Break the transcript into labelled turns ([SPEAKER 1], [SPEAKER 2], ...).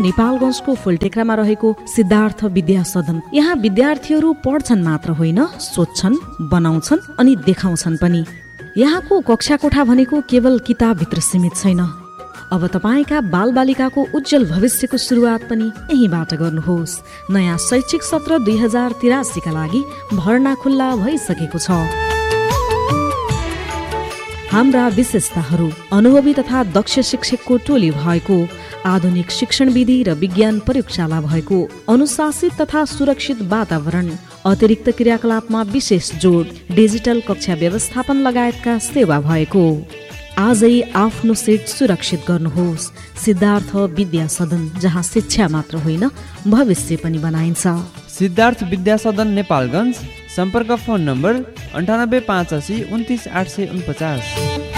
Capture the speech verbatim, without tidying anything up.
[SPEAKER 1] नेपालगञ्जको फुलटेक्रामा रहेको सिद्धार्थ विद्या सदन। यहाँ विद्यार्थीहरू पढ्छन् मात्र होइन, सोध्छन्, बनाउँछन् अनि देखाउँछन् पनि। यहाँको कक्षा कोठा भनेको केवल किताबभित्र सीमित छैन। अब तपाईँका बालबालिकाको उज्जवल भविष्यको सुरुवात पनि यहीँबाट गर्नुहोस्। नयाँ शैक्षिक सत्र दुई हजार तिरासीका लागि भर्ना खुल्ला भइसकेको छ। हाम्रा विशेषताहरू: अनुभवी तथा दक्ष शिक्षकको टोली भएको, आधुनिक शिक्षण विधि र विज्ञान प्रयोगशाला भएको, अनुशासित तथा सुरक्षित वातावरण, अतिरिक्त क्रियाकलापमा विशेष जोड, डिजिटल कक्षा व्यवस्थापन लगायतका सेवा भएको। आजै आफ्नो सिट सुरक्षित गर्नुहोस्। सिद्धार्थ विद्या सदन, जहाँ शिक्षा मात्र होइन भविष्य पनि बनाइन्छ।
[SPEAKER 2] सिद्धार्थ विद्या सदन, नेपालगञ्ज। सम्पर्क फोन नम्बर अन्ठानब्बे पाँच असी उन्तिस आठ सय उनपचास।